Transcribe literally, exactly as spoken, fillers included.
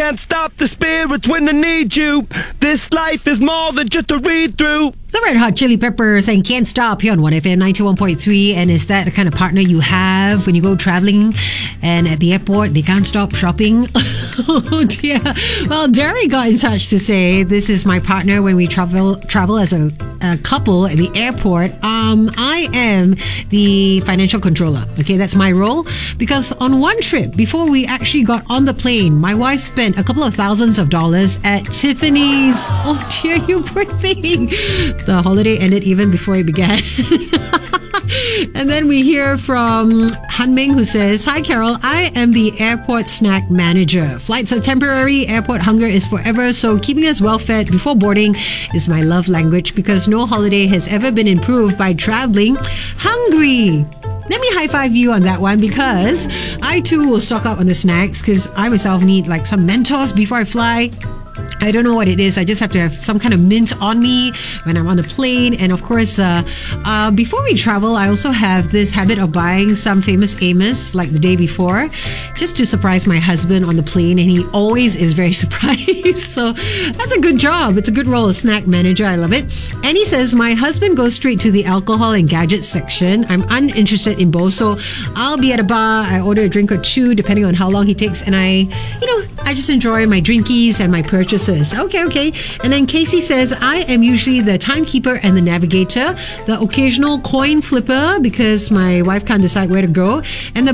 can't stop the spirits when they need you. This life is more than just a read through. The Red Hot Chili Peppers and Can't Stop here on one F M ninety-one point three. And is that the kind of partner you have when you go traveling and at the airport they can't stop shopping? Oh dear. Well, Derry got in touch to say this is my partner when we travel travel as a, a couple at the airport. Um, I am the financial controller. Okay, that's my role. Because on one trip, before we actually got on the plane, my wife spent a couple of thousands of dollars at Tiffany's. Oh dear, you poor thing. The holiday ended even before it began. And then we hear from Han Ming, who says, "Hi Carol, I am the airport snack manager. Flights are temporary, airport hunger is forever, so keeping us well fed before boarding is my love language because no holiday has ever been improved by traveling hungry." Let me high five you on that one because I too will stock up on the snacks because I myself need like some Mentos before I fly. I don't know what it is. I just have to have some kind of mint on me when I'm on the plane. And of course, uh, uh, before we travel, I also have this habit of buying some famous Amos like the day before just to surprise my husband on the plane. And he always is very surprised. So that's a good job. It's a good role of snack manager. I love it. And he says, my husband goes straight to the alcohol and gadgets section. I'm uninterested in both. So I'll be at a bar. I order a drink or two depending on how long he takes. And I, you know, I just enjoy my drinkies and my purchases. Okay, okay. And then Casey says, I am usually the timekeeper and the navigator, the occasional coin flipper because my wife can't decide where to go, and the